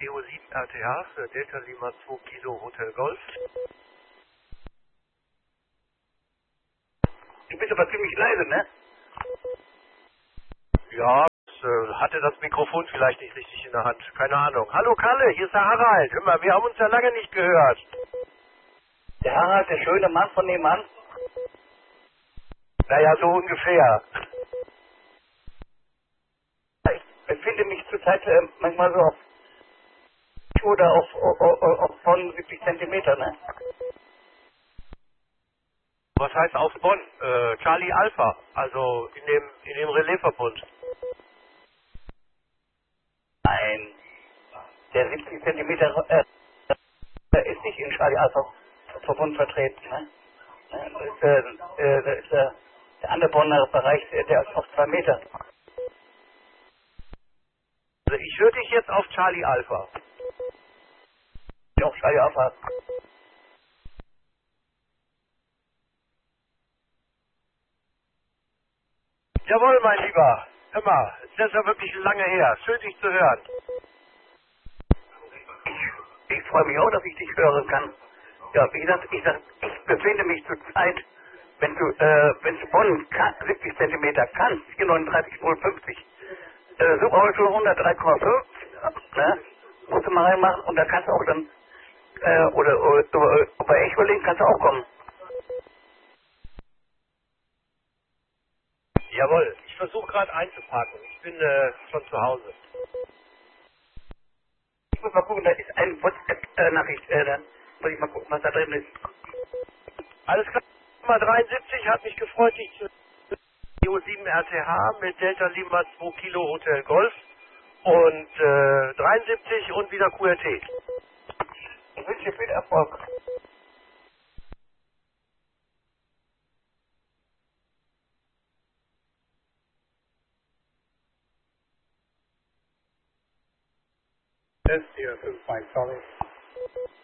DO7 RTH für Delta Lima 2 Kilo Hotel Golf. Du bist aber ziemlich leise, ne? Ja, hatte das Mikrofon vielleicht nicht richtig in der Hand. Keine Ahnung. Hallo Kalle, hier ist der Harald. Hör mal, wir haben uns ja lange nicht gehört. Der Harald, der schöne Mann von nebenan. Naja, so ungefähr. Ich befinde mich zurzeit manchmal so auf oder auf von 70 Zentimeter, ne? Was heißt auf Bonn? Charlie Alpha, also in dem Relaisverbund. Nein, der 70 Zentimeter ist nicht in Charlie Alpha Verbund vertreten, ne? Das ist der andere Bonner Bereich, der ist auf 2 Meter. Also ich höre dich jetzt auf Charlie Alpha. Ja, auf Charlie Alpha. Jawohl, mein Lieber. Hör mal, das ist ja wirklich lange her. Schön, dich zu hören. Ich freue mich auch, dass ich dich hören kann. Ja, wie gesagt, ich befinde mich zurzeit, wenn du Bonn 70 Zentimeter kannst, 439,050, such aber schon 103,5, ne? Musst du mal reinmachen und da kannst du auch dann, oder bei Echolink kannst du auch kommen. Jawohl, ich versuche gerade einzupacken. Ich bin schon zu Hause. Ich muss mal gucken, da ist eine WhatsApp-Nachricht, da muss ich mal gucken, was da drin ist. Alles klar. Nummer 73 hat mich gefreut, dich zu DO7 RTH mit Delta Lima 2 Kilo Hotel Golf und 73 und wieder QRT. Ich wünsche dir viel Erfolg. S4 5 sorry.